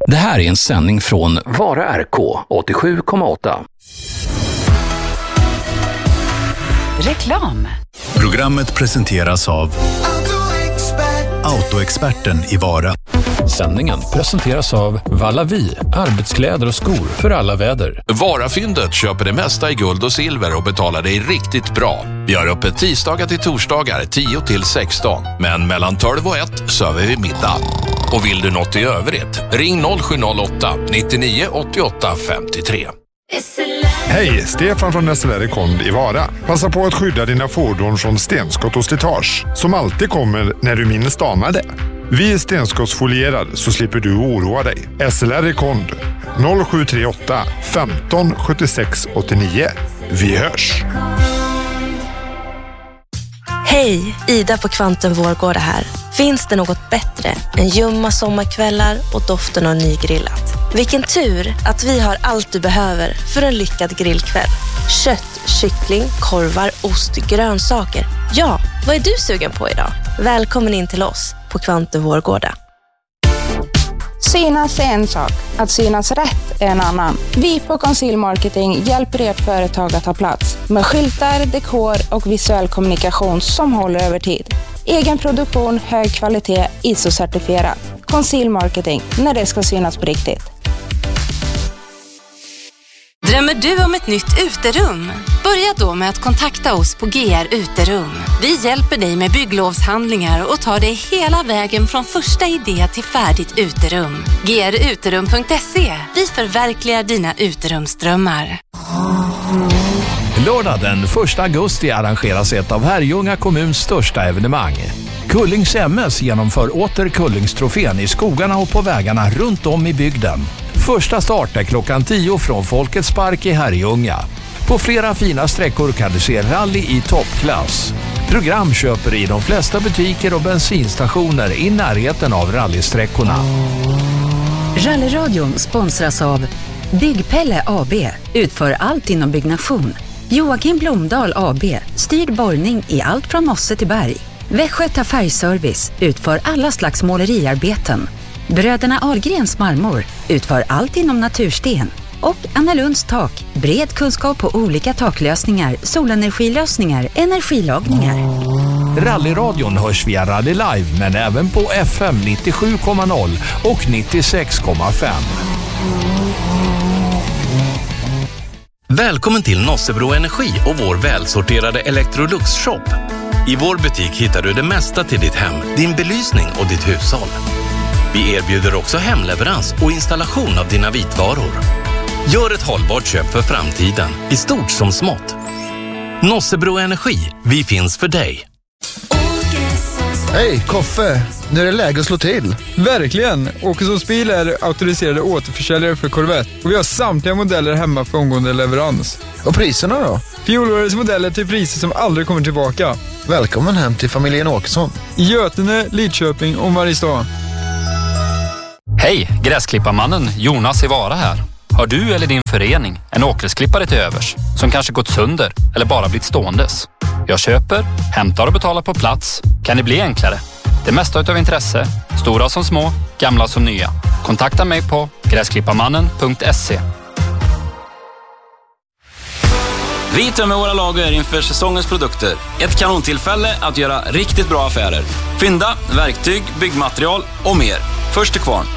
Det här är en sändning från Vara RK 87,8. Reklam. Programmet presenteras av Autoexperten i Vara. Sändningen presenteras av Vallavi, arbetskläder och skor för alla väder. Varafyndet köper det mesta i guld och silver och betalar dig riktigt bra. Vi har öppet tisdagar till torsdagar 10 till 16. Men mellan 12 och 1 server vi middag. Och vill du något i övrigt, ring 0708 99 88 53. Hej, Stefan från SLR Kond i Vara. Passa på att skydda dina fordon från stenskott och slitage, som alltid kommer när du minst anar det. Vi är stenskottsfolierad så slipper du oroa dig. SLR Kond 0738 15 76 89. Vi hörs! Hej, Ida på Kvantum Vårgårda här. Finns det något bättre än ljumma sommarkvällar och doften av nygrillat? Vilken tur att vi har allt du behöver för en lyckad grillkväll. Kött, kyckling, korvar, ost, grönsaker. Ja, vad är du sugen på idag? Välkommen in till oss på Kvantum Vårgårda. Synas är en sak, att synas rätt är en annan. Vi på Conceal Marketing hjälper ert företag att ta plats med skyltar, dekor och visuell kommunikation som håller över tid. Egen produktion, hög kvalitet, ISO-certifierad. Conceal Marketing, när det ska synas på riktigt. Drömmer du om ett nytt uterum? Börja då med att kontakta oss på GR Uterum. Vi hjälper dig med bygglovshandlingar och tar dig hela vägen från första idé till färdigt uterum. gruterum.se. Vi förverkligar dina uterumsdrömmar. Lördag den 1 augusti arrangeras ett av Herrljunga kommuns största evenemang. Kullings MS genomför åter Kullingstrofén i skogarna och på vägarna runt om i bygden. Första start är klockan 10 från Folkets park i Herrljunga. På flera fina sträckor kan du se rally i toppklass. Program köper i de flesta butiker och bensinstationer i närheten av rallysträckorna. Rallyradion sponsras av Byggpelle AB, utför allt inom byggnation. Joakim Blomdahl AB, styrd borrning i allt från mosse till berg. Västgöta Färgservice, utför alla slags måleriarbeten. Bröderna Ahlgrens marmor, utför allt inom natursten. Och Anna Lunds tak, bred kunskap på olika taklösningar, solenergilösningar, energilagningar. Rallyradion hörs via Rally Live men även på FM 97,0 och 96,5. Välkommen till Nossebro Energi och vår välsorterade Electrolux-shop. I vår butik hittar du det mesta till ditt hem, din belysning och ditt hushåll. Vi erbjuder också hemleverans och installation av dina vitvaror. Gör ett hållbart köp för framtiden, i stort som smått. Nossebro Energi, vi finns för dig. Hej, Koffe. Nu är det läge att slå till. Verkligen. Åkessons bil är auktoriserade återförsäljare för Corvette. Och vi har samtliga modeller hemma för omgående leverans. Och priserna då? Fjolårets modeller till priser som aldrig kommer tillbaka. Välkommen hem till familjen Åkesson. I Götene, Lidköping och Mariestad. Hej, gräsklipparmannen Jonas i Vara här. Har du eller din förening en åkgräsklippare till övers som kanske gått sönder eller bara blivit ståendes? Jag köper, hämtar och betalar på plats. Kan det bli enklare? Det mesta utav intresse, stora som små, gamla som nya. Kontakta mig på gräsklipparmannen.se. Vi tömmer våra lager inför säsongens produkter. Ett kanontillfälle att göra riktigt bra affärer. Fynda, verktyg, byggmaterial och mer. Först till kvarn.